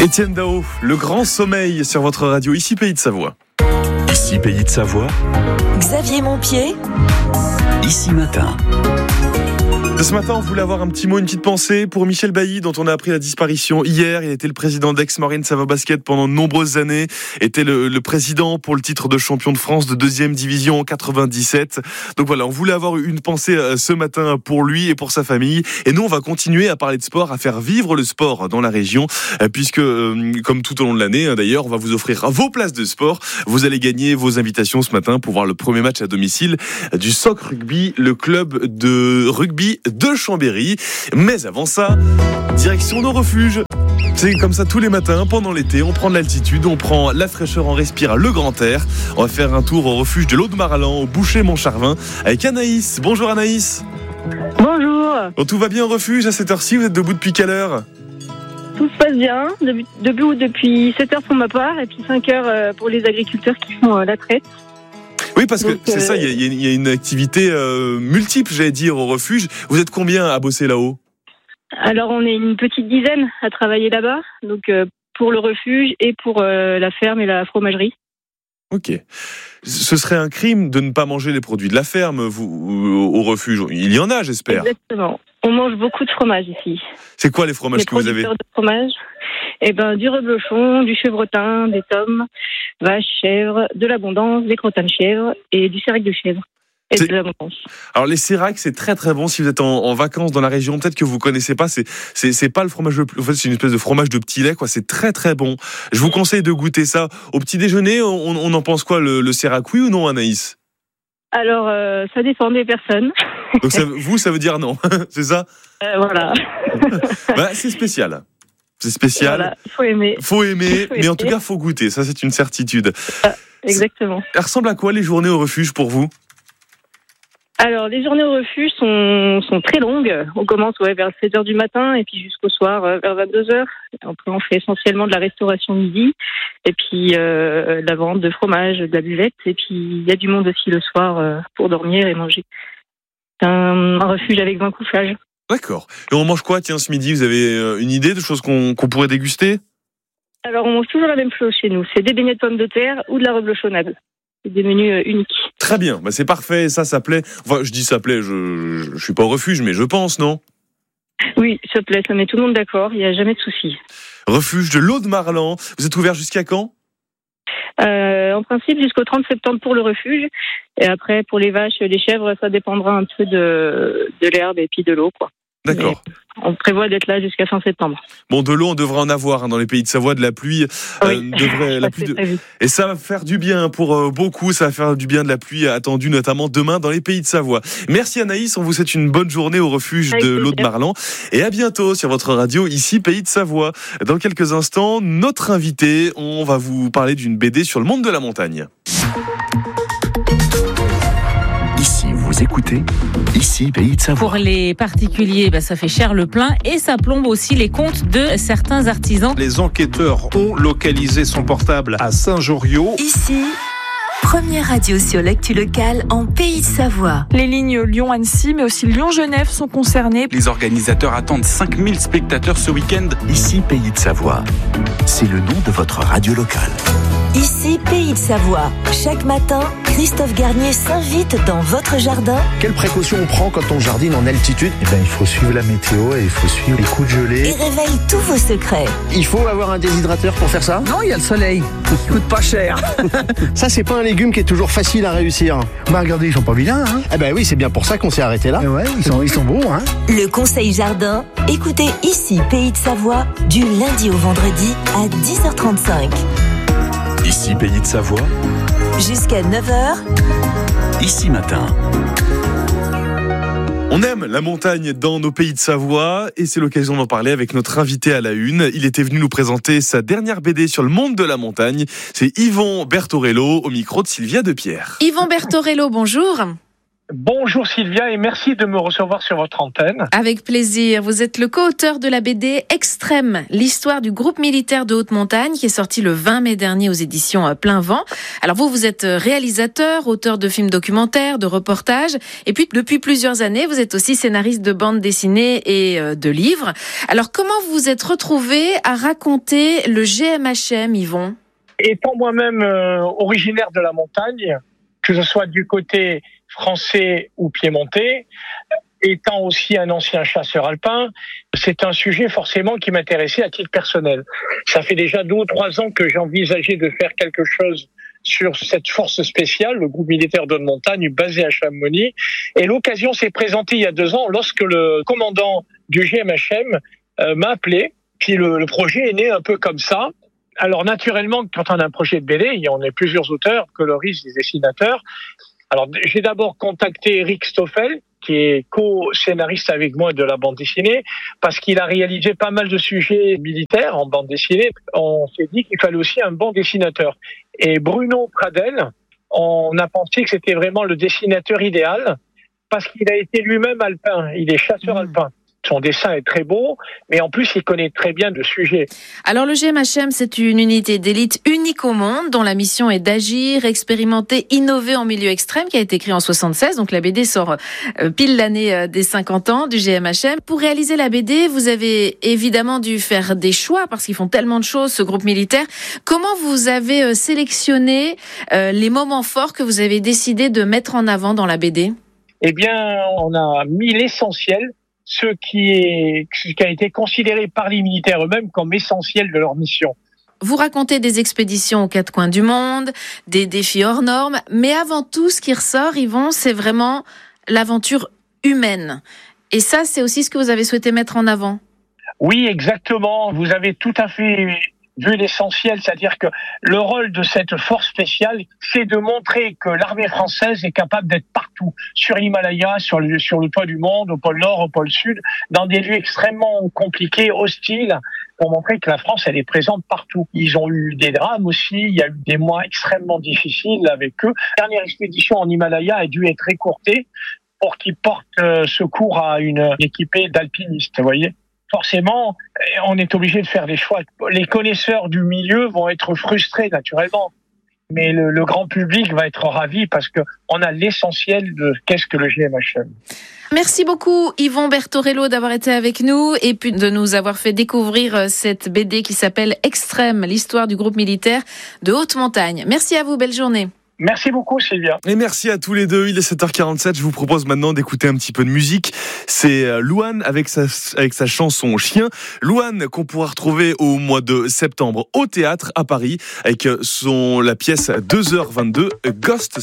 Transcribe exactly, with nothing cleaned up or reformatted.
Étienne Dao, le grand sommeil sur votre radio, ici Pays de Savoie. Ici Pays de Savoie. Xavier Montpied. Ici Matin. Ce matin, on voulait avoir un petit mot, une petite pensée pour Michel Bailly, dont on a appris la disparition hier. Il était le président d'Aix-Marine Savoie Basket pendant de nombreuses années, était le, le président pour le titre de champion de France de deuxième division en quatre-vingt-dix-sept. Donc voilà, on voulait avoir une pensée ce matin pour lui et pour sa famille. Et nous, on va continuer à parler de sport, à faire vivre le sport dans la région, puisque, comme tout au long de l'année, d'ailleurs, on va vous offrir vos places de sport. Vous allez gagner vos invitations ce matin pour voir le premier match à domicile du S O C Rugby, le club de rugby de Chambéry. Mais avant ça, direction nos refuges. C'est comme ça tous les matins, pendant l'été, on prend de l'altitude, on prend la fraîcheur, on respire le grand air. On va faire un tour au refuge de l'Aude-Marlan, au Boucher-Montcharvin, avec Anaïs. Bonjour Anaïs. Bonjour. Bon, tout va bien au refuge à cette heure-ci? Vous êtes debout depuis quelle heure? Tout se passe bien, debout depuis sept heures pour ma part, et puis cinq heures pour les agriculteurs qui font la traite. Oui, parce que Donc, c'est euh... ça, il y, y a une activité euh, multiple, j'allais dire, au refuge. Vous êtes combien à bosser là-haut? Alors, on est une petite dizaine à travailler là-bas, donc euh, pour le refuge et pour euh, la ferme et la fromagerie. Ok. Ce serait un crime de ne pas manger les produits de la ferme vous, au refuge. Il y en a, j'espère. Exactement. On mange beaucoup de fromage ici. C'est quoi les fromages les que vous avez? de fromage, eh ben, du reblochon, du chevretin, des tomes, vaches, chèvres, de l'abondance, des crottins de chèvre et du sérac de chèvre. Et c'est... de l'abondance. Alors les séracs, c'est très très bon si vous êtes en, en vacances dans la région. Peut-être que vous connaissez pas. C'est, c'est, c'est pas le fromage le plus. En fait, c'est une espèce de fromage de petit lait, quoi. C'est très très bon. Je vous conseille de goûter ça au petit déjeuner. On, on en pense quoi, le, le sérac, oui ou non, Anaïs? Alors, euh, ça dépend des personnes. Donc ça, vous, ça veut dire non, c'est ça? euh, Voilà. Bah, c'est spécial. C'est spécial. Voilà, faut aimer. Faut aimer, faut mais en aimer. tout cas, faut goûter. Ça, c'est une certitude. Ah, exactement. Ça ressemble à quoi les journées au refuge pour vous? Alors, les journées au refuge sont, sont très longues. On commence ouais, vers sept heures du matin et puis jusqu'au soir euh, vers vingt-deux heures. Après, on fait essentiellement de la restauration midi et puis euh, de la vente de fromage, de la buvette. Et puis, il y a du monde aussi le soir euh, pour dormir et manger. C'est un, un refuge avec vingt couchages. D'accord. Et on mange quoi, tiens, ce midi? Vous avez une idée de choses qu'on, qu'on pourrait déguster? Alors, on mange toujours la même chose chez nous. C'est des beignets de pommes de terre ou de la reblochonnade. C'est des menus euh, uniques. Très bien, bah, c'est parfait, ça, ça plaît. Enfin, je dis ça plaît, je, je, je suis pas au refuge, mais je pense, non? Oui, ça plaît, ça met tout le monde d'accord, il n'y a jamais de souci. Refuge de l'Aude-Marlan. Vous êtes ouvert jusqu'à quand? euh, En principe, jusqu'au trente septembre pour le refuge. Et après, pour les vaches, les chèvres, ça dépendra un peu de, de l'herbe et puis de l'eau, quoi. D'accord. Mais on prévoit d'être là jusqu'à fin septembre. Bon, de l'eau, on devrait en avoir hein, dans les pays de Savoie, de la pluie. Oui, euh, devrait, la pluie de... Et ça va faire du bien pour euh, beaucoup, ça va faire du bien de la pluie attendue notamment demain dans les pays de Savoie. Merci Anaïs, on vous souhaite une bonne journée au refuge Avec de l'Aude-Marlan. Et à bientôt sur votre radio, ici Pays de Savoie. Dans quelques instants, notre invité, on va vous parler d'une B D sur le monde de la montagne. Ici, vous écoutez Ici, Pays de Savoie. Pour les particuliers, bah, ça fait cher le plein et ça plombe aussi les comptes de certains artisans. Les enquêteurs ont localisé son portable à Saint-Joriot. Ici, première radio sur l'actu locale en Pays de Savoie. Les lignes Lyon-Annecy, mais aussi Lyon-Genève sont concernées. Les organisateurs attendent cinq mille spectateurs ce week-end. Ici, Pays de Savoie. C'est le nom de votre radio locale. Ici, Pays de Savoie. Chaque matin, Christophe Garnier s'invite dans votre jardin. Quelles précautions on prend quand on jardine en altitude? Eh ben, il faut suivre la météo et il faut suivre les coups de gelée. Et révèle tous vos secrets. Il faut avoir un déshydrateur pour faire ça? Non, il y a le soleil. Il coûte pas cher. Ça, c'est pas un légume qui est toujours facile à réussir. Bah, regardez, ils sont pas vilains, hein. Eh ben oui, c'est bien pour ça qu'on s'est arrêté là. Eh ouais, ils sont, ils sont beaux, hein. Le conseil jardin, écoutez Ici, Pays de Savoie, du lundi au vendredi à dix heures trente-cinq. Ici, Pays de Savoie. Jusqu'à neuf heures. Ici Matin. On aime la montagne dans nos pays de Savoie et c'est l'occasion d'en parler avec notre invité à la une. Il était venu nous présenter sa dernière B D sur le monde de la montagne. C'est Yvon Bertorello au micro de Sylvia Depierre. Yvon Bertorello, bonjour. Bonjour Sylvia et merci de me recevoir sur votre antenne. Avec plaisir. Vous êtes le co-auteur de la B D Extrême, l'histoire du groupe militaire de haute montagne qui est sorti le vingt mai dernier aux éditions Plein Vent. Alors vous, vous êtes réalisateur, auteur de films documentaires, de reportages et puis depuis plusieurs années, vous êtes aussi scénariste de bandes dessinées et de livres. Alors comment vous vous êtes retrouvé à raconter le G M H M, Yvon ? Étant moi-même euh, originaire de la montagne, que ce soit du côté français ou piémontais, étant aussi un ancien chasseur alpin, c'est un sujet forcément qui m'intéressait à titre personnel. Ça fait déjà deux ou trois ans que j'envisageais de faire quelque chose sur cette force spéciale, le groupe militaire de haute montagne basé à Chamonix. Et l'occasion s'est présentée il y a deux ans lorsque le commandant du G M H M euh, m'a appelé. Puis le, le projet est né un peu comme ça. Alors naturellement, quand on a un projet de B D, on est plusieurs auteurs, coloristes, des dessinateurs. Alors j'ai d'abord contacté Eric Stoffel, qui est co-scénariste avec moi de la bande dessinée, parce qu'il a réalisé pas mal de sujets militaires en bande dessinée. On s'est dit qu'il fallait aussi un bon dessinateur. Et Bruno Pradel, on a pensé que c'était vraiment le dessinateur idéal, parce qu'il a été lui-même alpin, il est chasseur mmh. alpin. Son dessin est très beau, mais en plus, il connaît très bien le sujet. Alors, le G M H M, c'est une unité d'élite unique au monde, dont la mission est d'agir, expérimenter, innover en milieu extrême, qui a été créée en soixante-seize. Donc, la B D sort euh, pile l'année euh, des cinquante ans du G M H M. Pour réaliser la B D, vous avez évidemment dû faire des choix, parce qu'ils font tellement de choses, ce groupe militaire. Comment vous avez euh, sélectionné euh, les moments forts que vous avez décidé de mettre en avant dans la B D ? Eh bien, on a mis l'essentiel, ce qui est, ce qui a été considéré par les militaires eux-mêmes comme essentiel de leur mission. Vous racontez des expéditions aux quatre coins du monde, des défis hors normes, mais avant tout, ce qui ressort, Yvon, c'est vraiment l'aventure humaine. Et ça, c'est aussi ce que vous avez souhaité mettre en avant. Oui, exactement. Vous avez tout à fait vu l'essentiel, c'est-à-dire que le rôle de cette force spéciale, c'est de montrer que l'armée française est capable d'être partout, sur l'Himalaya, sur le, sur le toit du monde, au pôle Nord, au pôle Sud, dans des lieux extrêmement compliqués, hostiles, pour montrer que la France, elle est présente partout. Ils ont eu des drames aussi, il y a eu des mois extrêmement difficiles avec eux. La dernière expédition en Himalaya a dû être écourtée pour qu'ils portent euh, secours à une équipée d'alpinistes, vous voyez. Forcément, on est obligé de faire des choix. Les connaisseurs du milieu vont être frustrés naturellement, mais le, le grand public va être ravi parce que on a l'essentiel de qu'est-ce que le G M H M. Merci beaucoup Yvon Bertorello d'avoir été avec nous et puis de nous avoir fait découvrir cette B D qui s'appelle Extrême, l'histoire du groupe militaire de haute montagne. Merci à vous, belle journée. Merci beaucoup Sylvia. Et merci à tous les deux, il est sept heures quarante-sept, je vous propose maintenant d'écouter un petit peu de musique. C'est Louane avec sa, avec sa chanson Chien. Louane qu'on pourra retrouver au mois de septembre au théâtre à Paris avec son, la pièce deux heures vingt-deux Ghost